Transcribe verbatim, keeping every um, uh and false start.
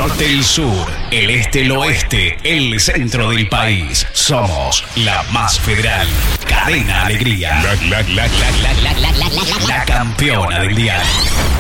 norte, el sur, el este, el oeste, el centro del país. Somos la más federal. Cadena Alegría. La, la, la, la, la, la, la, la, la, la campeona del diario.